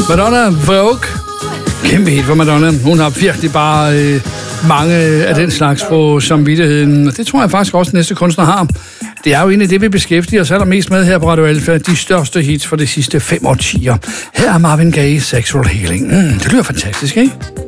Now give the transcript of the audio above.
Madonna, Vogue. Kæmpe hit for Madonna. Hun har virkelig bare mange af den slags på samvittigheden. Og det tror jeg faktisk også, næste kunstner har. Det er jo egentlig det, vi beskæftiger os allermest med her på Radio Alfa. De største hits for de sidste 5 årtier. Her er Marvin Gaye, Sexual Healing. Det lyder fantastisk, ikke?